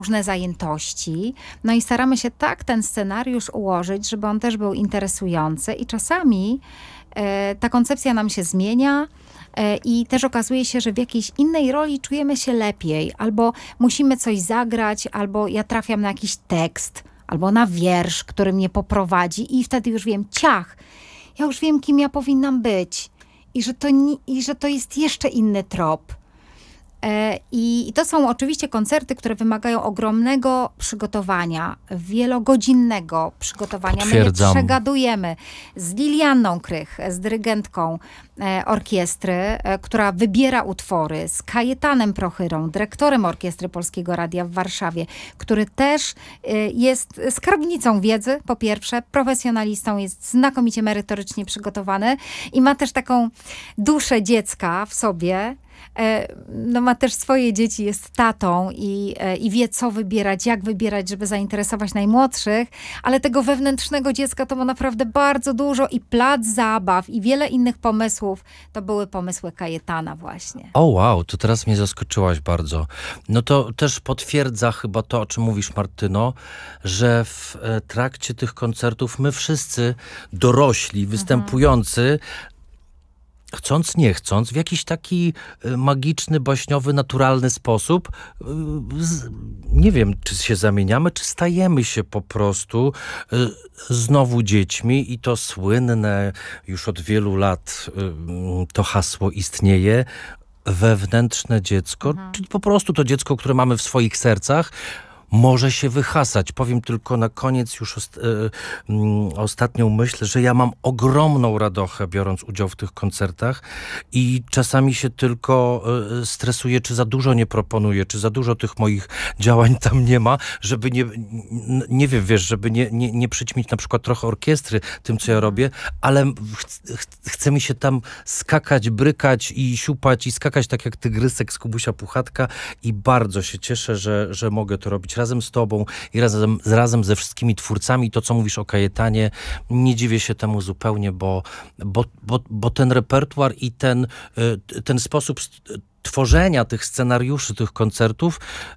różne zajętości. No i staramy się tak ten scenariusz ułożyć, żeby on też był interesujący i czasami ta koncepcja nam się zmienia i też okazuje się, że w jakiejś innej roli czujemy się lepiej, albo musimy coś zagrać, albo ja trafiam na jakiś tekst, albo na wiersz, który mnie poprowadzi i wtedy już wiem, ja już wiem, kim ja powinnam być i że to jest jeszcze inny trop. I to są oczywiście koncerty, które wymagają ogromnego przygotowania, wielogodzinnego przygotowania. Potwierdzam. My je przegadujemy z Lilianną Krych, z dyrygentką orkiestry, która wybiera utwory, z Kajetanem Prochyrą, dyrektorem Orkiestry Polskiego Radia w Warszawie, który też jest skarbnicą wiedzy, po pierwsze, profesjonalistą, jest znakomicie merytorycznie przygotowany i ma też taką duszę dziecka w sobie. No ma też swoje dzieci, jest tatą i wie, co wybierać, jak wybierać, żeby zainteresować najmłodszych, ale tego wewnętrznego dziecka to ma naprawdę bardzo dużo i plac zabaw i wiele innych pomysłów. To były pomysły Kajetana właśnie. O wow, to teraz mnie zaskoczyłaś bardzo. No to też potwierdza chyba to, o czym mówisz, Martyno, że w trakcie tych koncertów my wszyscy dorośli, występujący, chcąc, nie chcąc, w jakiś taki magiczny, baśniowy, naturalny sposób, nie wiem, czy się zamieniamy, czy stajemy się po prostu znowu dziećmi i to słynne, już od wielu lat to hasło istnieje, wewnętrzne dziecko, czyli po prostu to dziecko, które mamy w swoich sercach, może się wyhasać. Powiem tylko na koniec już ostatnią myśl, że ja mam ogromną radochę, biorąc udział w tych koncertach i czasami się tylko stresuję, czy za dużo nie proponuję, czy za dużo tych moich działań tam nie ma, żeby nie wiem, wiesz, żeby nie przyćmić na przykład trochę orkiestry tym, co ja robię, ale chce mi się tam skakać, brykać i siupać i skakać tak jak tygrysek z Kubusia Puchatka i bardzo się cieszę, że mogę to robić razem z tobą i razem ze wszystkimi twórcami. To, co mówisz o Kajetanie, nie dziwię się temu zupełnie, bo ten repertuar i ten sposób tworzenia tych scenariuszy, tych koncertów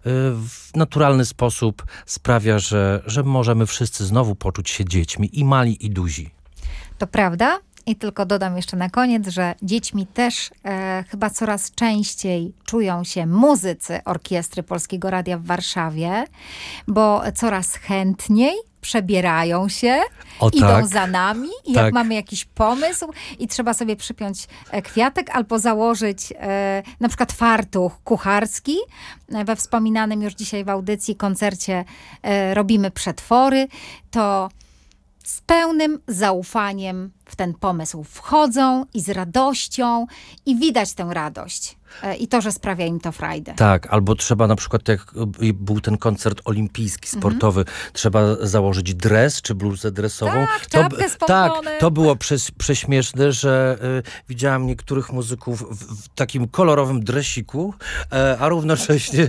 w naturalny sposób sprawia, że możemy wszyscy znowu poczuć się dziećmi, i mali, i duzi. To prawda. I tylko dodam jeszcze na koniec, że dziećmi też chyba coraz częściej czują się muzycy Orkiestry Polskiego Radia w Warszawie, bo coraz chętniej przebierają się, idą za nami i jak mamy jakiś pomysł i trzeba sobie przypiąć kwiatek albo założyć na przykład fartuch kucharski. We wspominanym już dzisiaj w audycji koncercie robimy przetwory, to z pełnym zaufaniem w ten pomysł wchodzą i z radością i widać tę radość i to, że sprawia im to frajdę. Tak, albo trzeba na przykład, jak był ten koncert olimpijski, sportowy, trzeba założyć dres czy bluzę dresową. Tak, czapkę z pomponem. Tak, to było prześmieszne, że widziałam niektórych muzyków w takim kolorowym dresiku, a równocześnie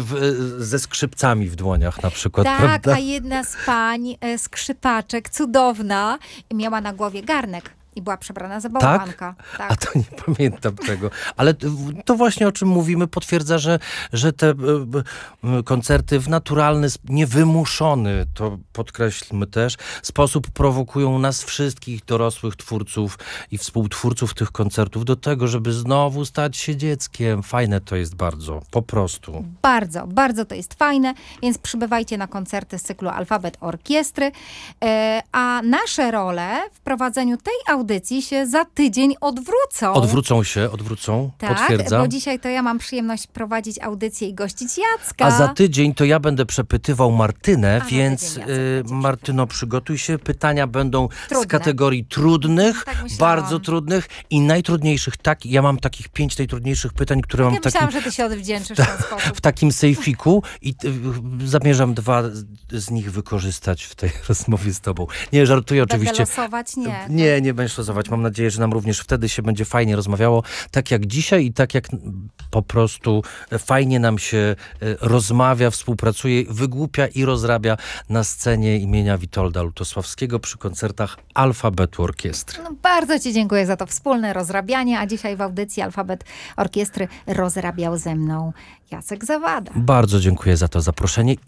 ze skrzypcami w dłoniach na przykład. Tak, prawda? a jedna z pań, skrzypaczek, cudowna, miała na głowie garnek. I była przebrana za bałwanka. Tak? A to nie pamiętam tego. Ale to właśnie, o czym mówimy, potwierdza, że te koncerty w naturalny, niewymuszony, to podkreślmy też, sposób prowokują nas wszystkich dorosłych twórców i współtwórców tych koncertów do tego, żeby znowu stać się dzieckiem. Fajne to jest bardzo, po prostu. Bardzo, bardzo to jest fajne, więc przybywajcie na koncerty z cyklu Alfabet Orkiestry, a nasze role w prowadzeniu tej audycji się za tydzień odwrócą. Odwrócą, tak, potwierdzam. Bo dzisiaj to ja mam przyjemność prowadzić audycję i gościć Jacka. A za tydzień to ja będę przepytywał Martynę, więc Martyno, przygotuj się. Pytania będą z kategorii trudnych, tak bardzo trudnych i najtrudniejszych. Tak, ja mam takich 5 najtrudniejszych pytań, które mam myślałam, że ty się odwdzięczysz w ten sposób. w takim sejfiku i zamierzam 2 z nich wykorzystać w tej rozmowie z tobą. Nie, żartuję oczywiście. Będę losować? Nie. Nie będę Państwa zachować. Mam nadzieję, że nam również wtedy się będzie fajnie rozmawiało, tak jak dzisiaj i tak jak po prostu fajnie nam się rozmawia, współpracuje, wygłupia i rozrabia na scenie imienia Witolda Lutosławskiego przy koncertach Alfabetu Orkiestry. No, bardzo Ci dziękuję za to wspólne rozrabianie, a dzisiaj w audycji Alfabet Orkiestry rozrabiał ze mną Jacek Zawada. Bardzo dziękuję za to zaproszenie.